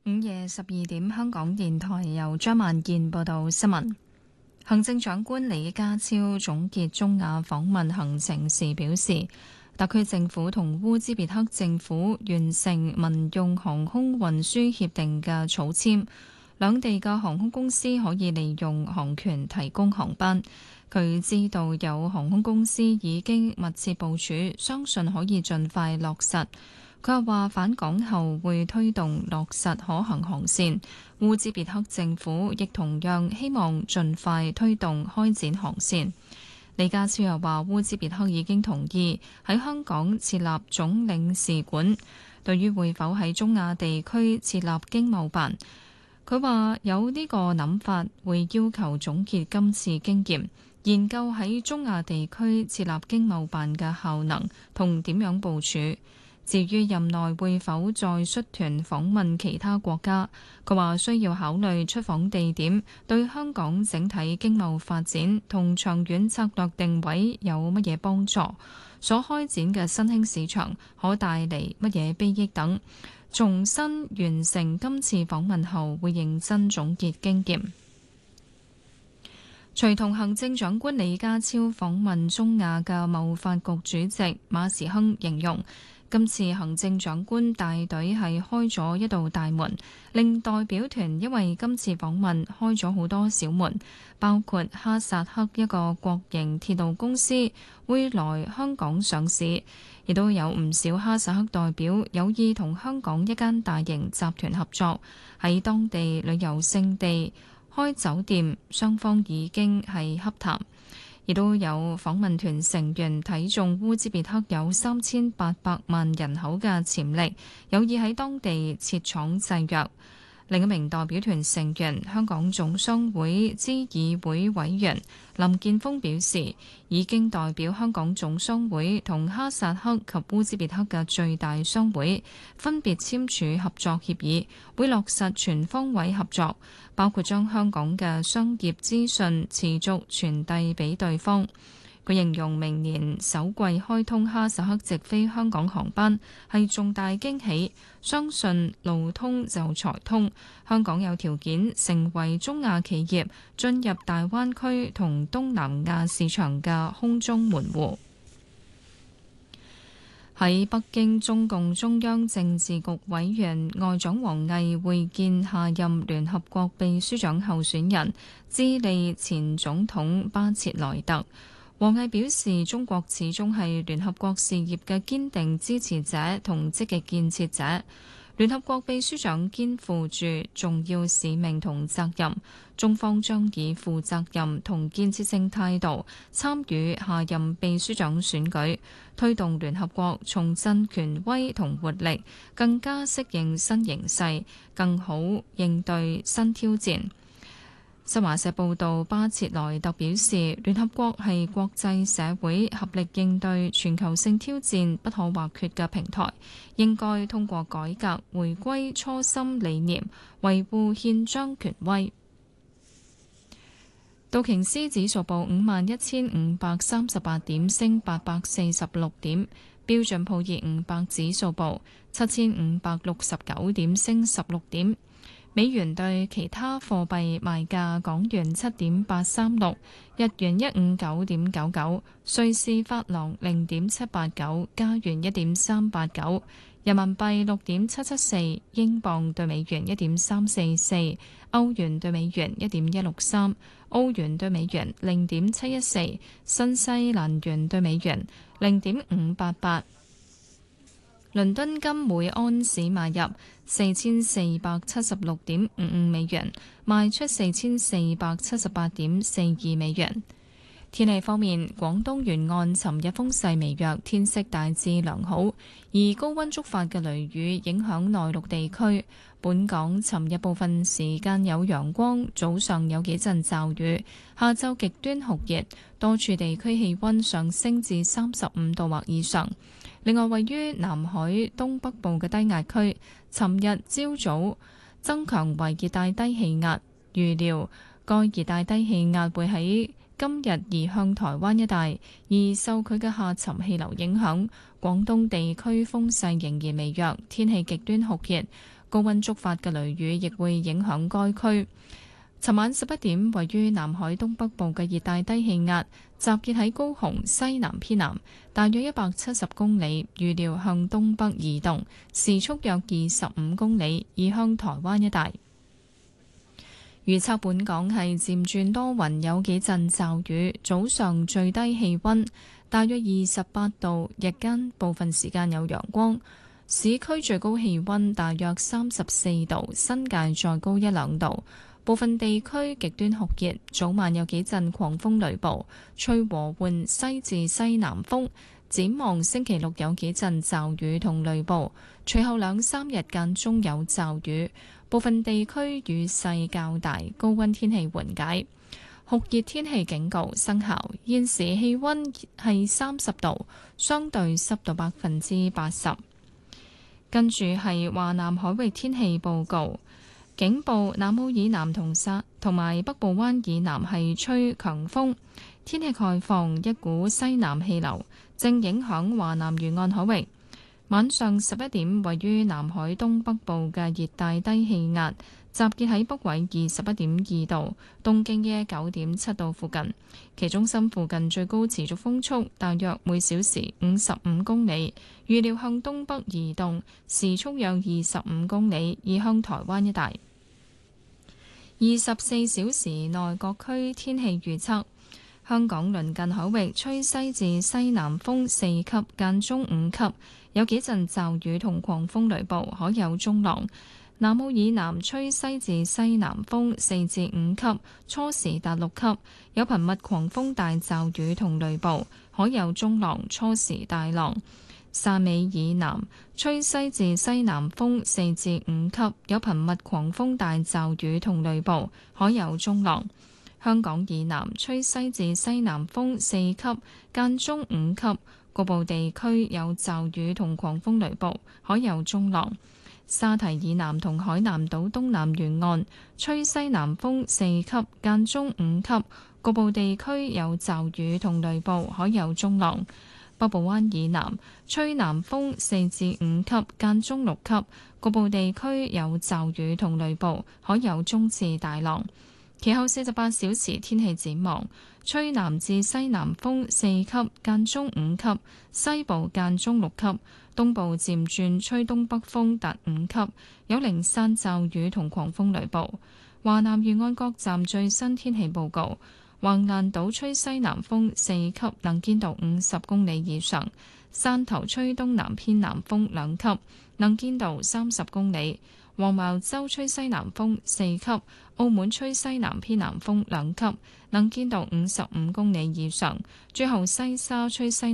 午夜12點，香港電台由張萬健報道新聞。行政長官李家超總結中亞訪問行程時表示，特區政府同烏茲別克政府完成民用航空運輸協定嘅草簽，兩地嘅航空公司可以利用航權提供航班。佢知道有航空公司已經密切部署，相信可以盡快落實。佢又話返港後會推動落實可行航線，烏茲別克政府亦同樣希望盡快推動開展航線。李家超又話烏茲別克已經同意喺香港設立總領事館，對於會否喺中亞地區設立經貿辦，佢話有呢個諗法，會要求總結今次經驗，研究喺中亞地區設立經貿辦嘅效能同點樣部署。至於任內會否再率團訪問其他國家，佢話需要考慮出訪地點對香港整體經貿發展同長遠策略定位有乜嘢幫助，所開展嘅新興市場可帶嚟乜嘢裨益等。重新完成今次訪問後，會認真總結經驗。隨同行政長官李家超訪問中亞嘅貿發局主席馬時亨形容，今次行政長官帶隊係開咗一道大門，令代表團因為今次訪問開咗好多小門，包括哈薩克一個國營鐵路公司會來香港上市，亦都有唔少哈薩克代表有意同香港一間大型集團合作，喺當地旅遊勝地開酒店，雙方已經係洽談。亦都有訪問團成員睇中烏茲別克有3800萬人口嘅潛力，有意喺當地設廠製藥。另一名代表團成員香港總商會資議會委員林建峰表示，已經代表香港總商會同哈薩克及烏茲別克嘅最大商會分別簽署合作協議，會落實全方位合作，包括將香港嘅商業資訊持續傳遞俾對方。佢形容明年首季開通哈薩克直飛香港航班係重大驚喜，相信路通就財通，香港有條件成為中亞企業進入大灣區同東南亞市場嘅空中門戶。喺北京，中共中央政治局委員外長王毅會見下任聯合國秘書長候選人智利前總統巴切萊特。王毅表示，中國始終係聯合國事業嘅堅定支持者同積極建設者。聯合國秘書長肩負住重要使命同責任，中方將以負責任同建設性態度參與下任秘書長選舉，推動聯合國重振權威同活力，更加適應新形勢，更好應對新挑戰。新華社報道，巴切萊特表示，聯合國係國際社會合力應對全球性挑戰不可或缺嘅平台，應該通過改革回歸初心理念，維護憲章權威。道瓊斯指數報51,538點，升846點；標準普爾500指數報7,569點，升16點。美元對其他貨幣賣價：港元7.836，日元159.99，瑞士法郎0.789，加元1.389，人民幣6.774，英鎊對美元1.344，歐元對美元1.163，澳元對美元0.714，新西蘭元對美元0.588。倫敦金每安士買入4476.55美元，賣出4478.42美元。天氣方面，廣東沿岸尋日風勢微弱，天色大致良好，而高溫觸發嘅雷雨影響內陸地區。本港尋日部分時間有陽光，早上有幾陣驟雨，下晝極端酷熱，多處地區氣溫上升至35度或以上。另外，位於南海東北部嘅低壓區，尋日朝早增強為熱帶低氣壓，預料該熱帶低氣壓會喺今日移向台灣一帶，而受佢嘅下沉氣流影響，廣東地區風勢仍然微弱，天氣極端酷熱。 高溫觸發嘅雷雨亦會影響該區。尋晚11點，位於南海東北部嘅熱帶低氣壓集結喺高雄西南偏南，大約170公里，預料向東北移動，時速約25公里，移向台灣一帶。預測本港係漸轉多雲，有幾陣驟雨，早上最低氣溫大約28度，日間部分時間有陽光。市區最高氣溫大約34度，新界再高1-2度。部分地區極端酷熱，早晚有幾陣狂風雷暴，吹和緩西至西南風。展望星期六有幾陣驟雨同雷暴，隨後2-3日間中有驟雨，部分地區雨勢較大，高溫天氣緩解。酷熱天氣警告生效，現時氣溫係30度，相對濕度80%。跟住係華南海域天氣報告。警報：南澳以南同埋北部灣以南係吹強風，天氣概況，一股西南氣流正影響華南沿岸海域。晚上11點，位於南海東北部嘅熱帶低氣壓集結喺北緯21.2度、東經嘅9.7度附近，其中心附近最高持續風速大約每小時55公里，預料向東北移動，時速約25公里，移向台灣一帶。24小時內各區天氣預測：香港鄰近海域吹西至西南風4級，間中5級，有幾陣驟雨同狂風雷暴，海有中浪。南澳以南吹西至西南風4至5級，初時達6級，有頻密狂風大驟雨同雷暴，海有中浪，初時大浪。汕尾以南吹西至西南風4至5級，有頻密狂風大驟雨同雷暴，海有中浪。香港以南吹西至西南風4級，間中5級，局部地區有驟雨同狂風雷暴，海有中浪。沙堤以南同海南島東南沿岸吹西南風4級，間中5級，局部地區有驟雨同雷暴，海有中浪。北部灣以南吹南風4至5級，間中6級，局部地區有驟雨同雷暴，海有中至大浪。其後48小時天氣展望：吹南至西南風4級，間中5級，西部間中6級，東部漸轉吹東北風達5級，有零散驟雨同狂風雷暴。華南沿岸各站最新天氣報告。橫瀾島吹西南風4級，能見度50公里以上；汕頭吹東南偏南風2級，能見度30公里；黃茅洲吹西南風4級，澳門吹西南偏南風2級，能見度55公里以上；最後西沙吹西